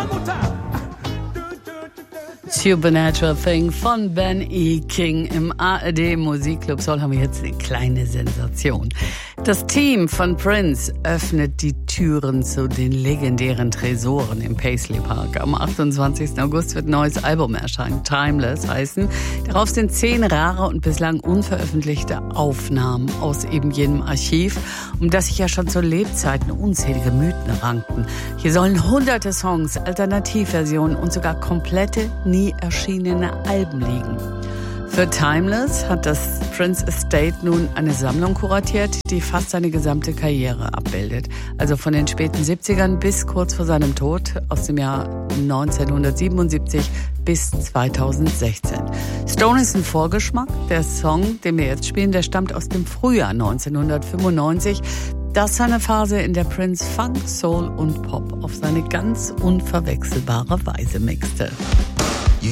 Supernatural Thing von Ben E. King im ARD Musikclub Soul haben wir jetzt eine kleine Sensation. Das Team von Prince öffnet die Türen zu den legendären Tresoren im Paisley Park. Am 28. August wird ein neues Album erscheinen, Timeless heißen. Darauf sind 10 rare und bislang unveröffentlichte Aufnahmen aus eben jenem Archiv, um das sich ja schon zu Lebzeiten unzählige Mythen rankten. Hier sollen hunderte Songs, Alternativversionen und sogar komplette, nie erschienene Alben liegen. Für Timeless hat das Prince Estate nun eine Sammlung kuratiert, die fast seine gesamte Karriere abbildet. Also von den späten 70ern bis kurz vor seinem Tod aus dem Jahr 1977 bis 2016. Stone ist ein Vorgeschmack. Der Song, den wir jetzt spielen, der stammt aus dem Frühjahr 1995. Das ist eine Phase, in der Prince Funk, Soul und Pop auf seine ganz unverwechselbare Weise mixte.